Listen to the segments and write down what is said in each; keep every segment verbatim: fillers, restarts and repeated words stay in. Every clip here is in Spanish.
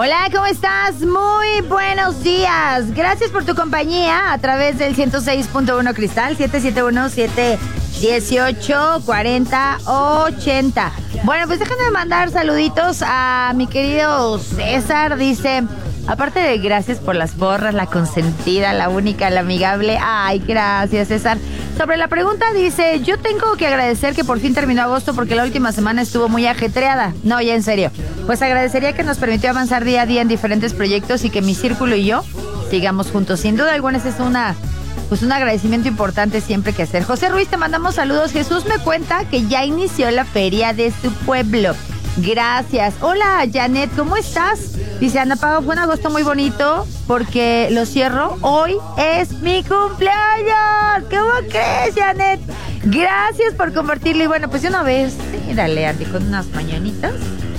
Hola, ¿cómo estás? Muy buenos días. Gracias por tu compañía a través del ciento seis punto uno Cristal, siete siete uno, siete uno ocho, cuatro cero ocho cero. Bueno, pues déjame mandar saluditos a mi querido César. Dice, aparte de gracias por las porras, la consentida, la única, la amigable. Ay, gracias, César. Sobre la pregunta dice, yo tengo que agradecer que por fin terminó agosto porque la última semana estuvo muy ajetreada. No, ya en serio. Pues agradecería que nos permitió avanzar día a día en diferentes proyectos y que mi círculo y yo sigamos juntos. Sin duda alguna, ese es una, pues un agradecimiento importante siempre que hacer. José Ruiz, te mandamos saludos. Jesús me cuenta que ya inició la feria de su pueblo. Gracias. Hola, Janet, ¿cómo estás? Dice Ana Pau, fue un agosto muy bonito porque lo cierro. Hoy es mi cumpleaños. ¿Cómo crees, Janet? Gracias por compartirlo. Y bueno, pues de una vez, mírale, Andy, con unas mañanitas.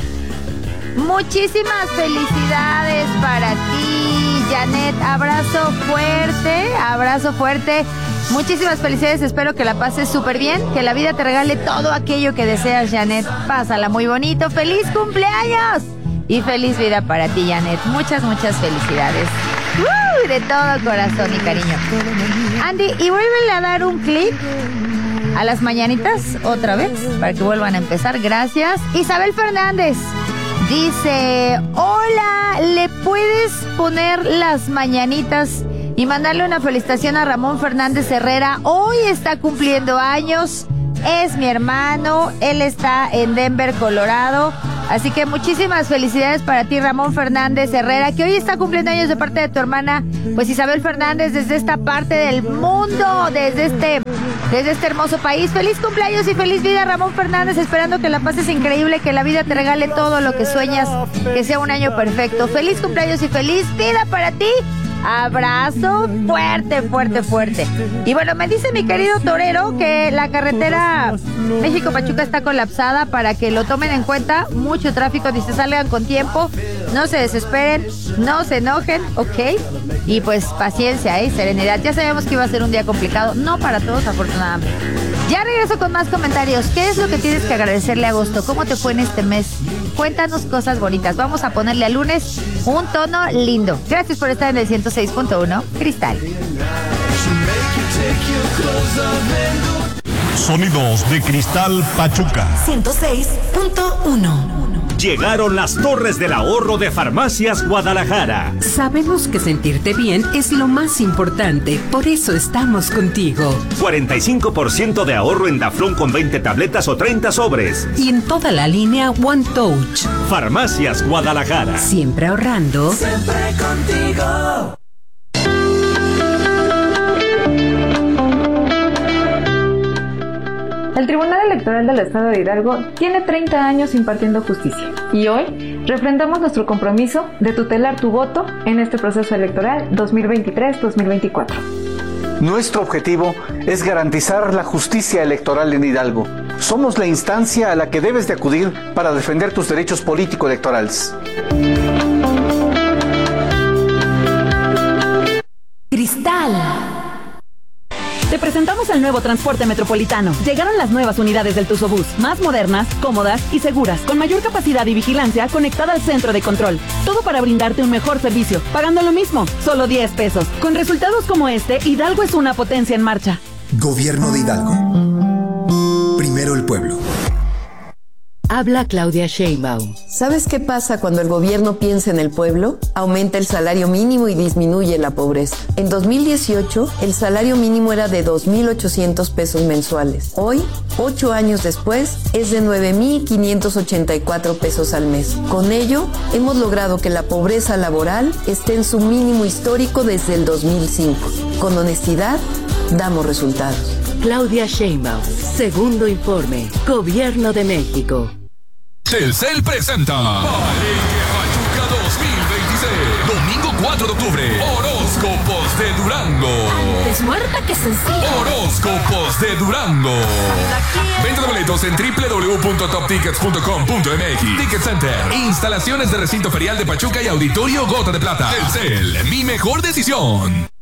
Muchísimas felicidades para ti, Janet. Abrazo fuerte, abrazo fuerte. Muchísimas felicidades, espero que la pases súper bien, que la vida te regale todo aquello que deseas, Janet. Pásala muy bonito, ¡feliz cumpleaños! Y feliz vida para ti, Janet. Muchas, muchas felicidades. ¡Uh! De todo corazón y cariño. Andy, y vuélvele a dar un clic a las mañanitas otra vez, para que vuelvan a empezar. Gracias. Isabel Fernández dice, hola, ¿le puedes poner las mañanitas y mandarle una felicitación a Ramón Fernández Herrera? Hoy está cumpliendo años, es mi hermano, él está en Denver, Colorado. Así que muchísimas felicidades para ti, Ramón Fernández Herrera, que hoy está cumpliendo años de parte de tu hermana, pues Isabel Fernández, desde esta parte del mundo, desde este, desde este hermoso país. Feliz cumpleaños y feliz vida, Ramón Fernández, esperando que la pases increíble, que la vida te regale todo lo que sueñas, que sea un año perfecto. Feliz cumpleaños y feliz vida para ti. Abrazo fuerte, fuerte, fuerte. Y bueno, me dice mi querido torero que la carretera México-Pachuca está colapsada, para que lo tomen en cuenta. Mucho tráfico, dice, salgan con tiempo, no se desesperen, no se enojen, ¿ok? Y pues paciencia, ¿eh? Serenidad. Ya sabíamos que iba a ser un día complicado, no para todos, afortunadamente. Ya regreso con más comentarios. ¿Qué es lo que tienes que agradecerle a agosto? ¿Cómo te fue en este mes? Cuéntanos cosas bonitas. Vamos a ponerle al lunes un tono lindo. Gracias por estar en el ciento seis punto uno Cristal. Sonidos de Cristal Pachuca. ciento seis punto uno. Llegaron las Torres del Ahorro de Farmacias Guadalajara. Sabemos que sentirte bien es lo más importante, por eso estamos contigo. cuarenta y cinco por ciento de ahorro en Daflón con veinte tabletas o treinta sobres. Y en toda la línea One Touch. Farmacias Guadalajara. Siempre ahorrando. Siempre contigo. El Tribunal Electoral del Estado de Hidalgo tiene treinta años impartiendo justicia y hoy refrendamos nuestro compromiso de tutelar tu voto en este proceso electoral dos mil veintitrés dos mil veinticuatro. Nuestro objetivo es garantizar la justicia electoral en Hidalgo. Somos la instancia a la que debes de acudir para defender tus derechos político-electorales. Cristal. Te presentamos el nuevo transporte metropolitano. Llegaron las nuevas unidades del Tuzobús, más modernas, cómodas y seguras, con mayor capacidad y vigilancia conectada al centro de control. Todo para brindarte un mejor servicio, pagando lo mismo, solo diez pesos. Con resultados como este, Hidalgo es una potencia en marcha. Gobierno de Hidalgo. Primero el pueblo. Habla Claudia Sheinbaum. ¿Sabes qué pasa cuando el gobierno piensa en el pueblo? Aumenta el salario mínimo y disminuye la pobreza. En dos mil dieciocho, el salario mínimo era de dos mil ochocientos pesos mensuales. Hoy, ocho años después, es de nueve mil quinientos ochenta y cuatro pesos al mes. Con ello, hemos logrado que la pobreza laboral esté en su mínimo histórico desde el dos mil cinco. Con honestidad, damos resultados. Claudia Sheinbaum. Segundo informe. Gobierno de México. Telcel presenta Palenque Pachuca dos mil veintiséis. Domingo cuatro de octubre. Horóscopos de Durango. Antes muerta que sencilla. Horóscopos de Durango. Venta de boletos en doble u doble u doble u punto top tickets punto com punto m x. Ticket Center. Instalaciones de recinto ferial de Pachuca y auditorio Gota de Plata. Telcel, mi mejor decisión.